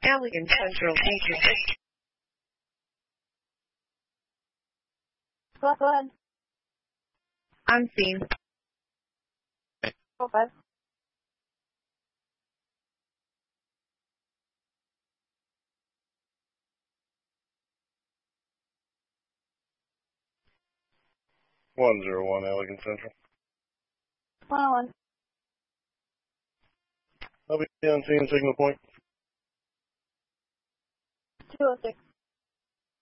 Elegant Central Agency. Go ahead. Unseen. Go ahead. One 101 Elegant Central. 101. I'll be on scene, signal point. 206.